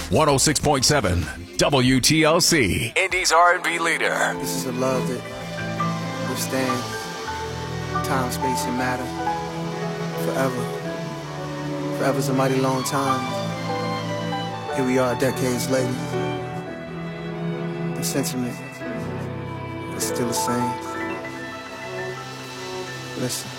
106.7 WTLC, Indy's R&B leader. This is a love that withstands time, space, and matter forever. Forever's a mighty long time. Here we are decades later. The sentiment is still the same. Listen.